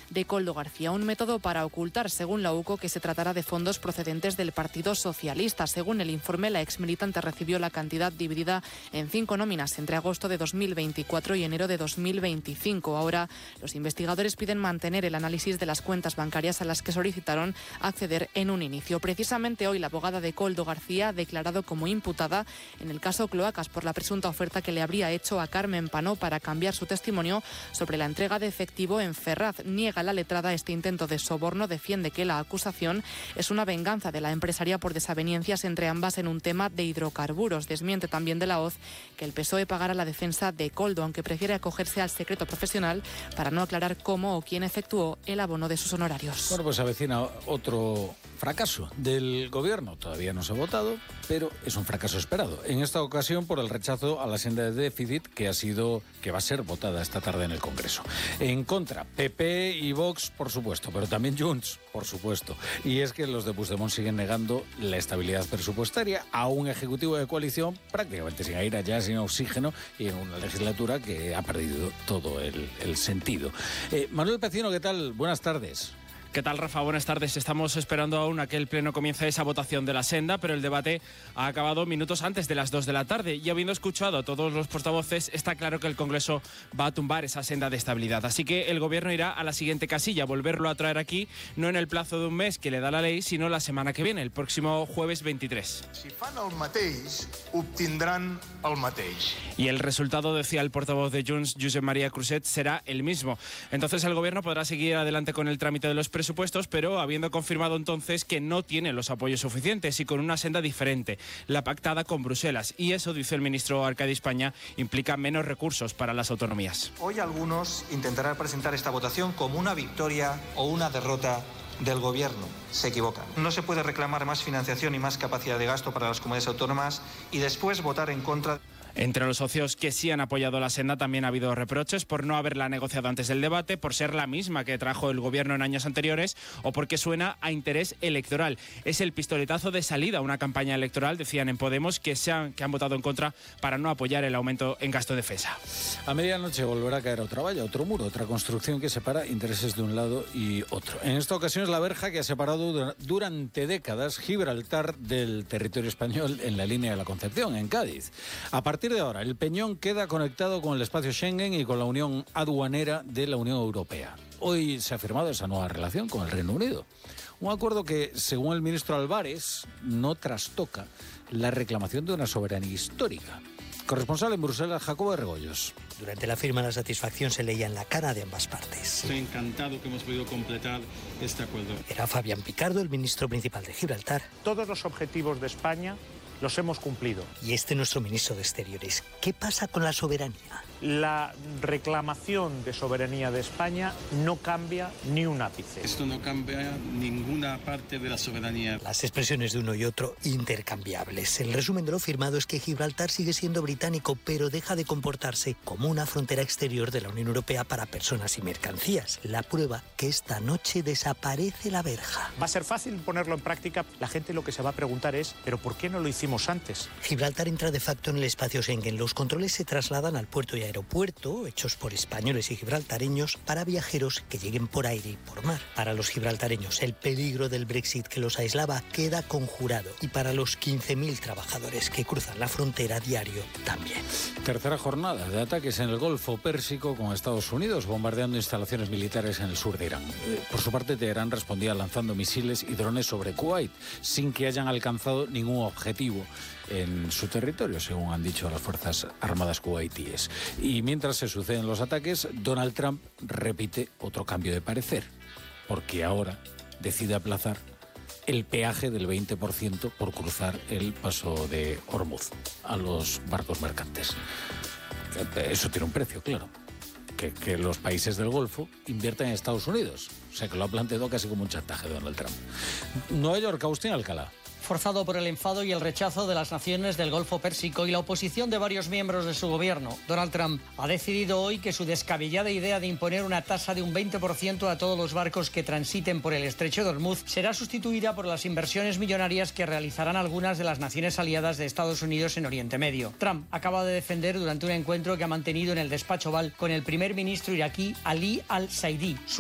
de Koldo García. Un método para ocultar, según la UCO, que se tratará de fondos procedentes del Partido Socialista. Según el informe, la exmilitante recibió la cantidad dividida en 5 nóminas entre agosto de 2024 y enero de 2025. Ahora, los investigadores piden mantener el análisis de las cuentas bancarias a las que solicitaron acceder en un inicio. Precisamente hoy, la abogada de Koldo García ha declarado como imputada en el caso Cloacas por la presunta oferta que le habría hecho a Carmen Panó para cambiar su testimonio sobre la entrega de efectivo en Ferraz. Niega la letrada este intento de soborno, defiende que la acusación es una venganza de la empresaria por desavenencias entre ambas en un tema de hidrocarburos. Desmiente también de la hoz que el PSOE pagara la defensa de Koldo, aunque prefiere acogerse al secreto profesional para no aclarar cómo o quién efectuó el abono de sus honorarios. Bueno, pues avecina otro fracaso del gobierno. Todavía no se ha votado, pero es un fracaso esperado. En esta ocasión por el rechazo a la senda de déficit que va a ser votada esta tarde en el Congreso. En contra, PP y Vox, por supuesto, pero también Junts, por supuesto. Y es que los de Puigdemont siguen negando la estabilidad presupuestaria a un ejecutivo de coalición prácticamente sin aire, ya sin oxígeno, y en una legislatura que ha perdido todo el sentido. Manuel Pecino, ¿qué tal? Buenas tardes. ¿Qué tal, Rafa? Buenas tardes. Estamos esperando aún a que el Pleno comience esa votación de la senda, pero el debate ha acabado minutos antes de las 2 de la tarde. Y habiendo escuchado a todos los portavoces, está claro que el Congreso va a tumbar esa senda de estabilidad. Así que el Gobierno irá a la siguiente casilla, volverlo a traer aquí, no en el plazo de un mes que le da la ley, sino la semana que viene, el próximo jueves 23. Si fan el mateix, obtindran el mateix. Y el resultado, decía el portavoz de Junts, Josep María Cruzet, será el mismo. Entonces el Gobierno podrá seguir adelante con el trámite de los presupuestos, pero habiendo confirmado entonces que no tiene los apoyos suficientes y con una senda diferente, la pactada con Bruselas. Y eso, dice el ministro Arcadi España, implica menos recursos para las autonomías. Hoy algunos intentarán presentar esta votación como una victoria o una derrota del Gobierno. Se equivocan. No se puede reclamar más financiación y más capacidad de gasto para las comunidades autónomas y después votar en contra. Entre los socios que sí han apoyado la senda también ha habido reproches por no haberla negociado antes del debate, por ser la misma que trajo el Gobierno en años anteriores o porque suena a interés electoral. Es el pistoletazo de salida a una campaña electoral, decían en Podemos, que han votado en contra para no apoyar el aumento en gasto de defensa. A medianoche volverá a caer otra valla, otro muro, otra construcción que separa intereses de un lado y otro. En esta ocasión es la verja que ha separado durante décadas Gibraltar del territorio español en la línea de la Concepción, en Cádiz. A partir de ahora, el Peñón queda conectado con el espacio Schengen y con la Unión Aduanera de la Unión Europea. Hoy se ha firmado esa nueva relación con el Reino Unido. Un acuerdo que, según el ministro Álvarez, no trastoca la reclamación de una soberanía histórica. Corresponsal en Bruselas, Jacobo de Regoyos. Durante la firma, la satisfacción se leía en la cara de ambas partes. Estoy encantado que hemos podido completar este acuerdo. Era Fabián Picardo, el ministro principal de Gibraltar. Todos los objetivos de España los hemos cumplido. Y nuestro ministro de Exteriores. ¿Qué pasa con la soberanía? La reclamación de soberanía de España no cambia ni un ápice. Esto no cambia ninguna parte de la soberanía. Las expresiones de uno y otro intercambiables. El resumen de lo firmado es que Gibraltar sigue siendo británico, pero deja de comportarse como una frontera exterior de la Unión Europea para personas y mercancías. La prueba que esta noche desaparece la verja. Va a ser fácil ponerlo en práctica. La gente lo que se va a preguntar es, ¿pero por qué no lo hicimos antes? Gibraltar entra de facto en el espacio Schengen. Los controles se trasladan al puerto y aeropuerto, hechos por españoles y gibraltareños, para viajeros que lleguen por aire y por mar. Para los gibraltareños, el peligro del Brexit que los aislaba queda conjurado. Y para los 15.000 trabajadores que cruzan la frontera a diario, también. Tercera jornada de ataques en el Golfo Pérsico con Estados Unidos, bombardeando instalaciones militares en el sur de Irán. Por su parte, Teherán respondía lanzando misiles y drones sobre Kuwait, sin que hayan alcanzado ningún objetivo en su territorio, según han dicho las Fuerzas Armadas kuwaitíes. Y mientras se suceden los ataques, Donald Trump repite otro cambio de parecer, porque ahora decide aplazar el peaje del 20% por cruzar el paso de Hormuz a los barcos mercantes. Eso tiene un precio, claro. Que los países del Golfo inviertan en Estados Unidos. O sea, que lo ha planteado casi como un chantaje Donald Trump. Nueva York, Agustín Alcalá. Forzado por el enfado y el rechazo de las naciones del Golfo Pérsico y la oposición de varios miembros de su gobierno, Donald Trump ha decidido hoy que su descabellada idea de imponer una tasa de un 20% a todos los barcos que transiten por el estrecho de Hormuz será sustituida por las inversiones millonarias que realizarán algunas de las naciones aliadas de Estados Unidos en Oriente Medio. Trump acaba de defender durante un encuentro que ha mantenido en el despacho Oval con el primer ministro iraquí Ali al-Saidi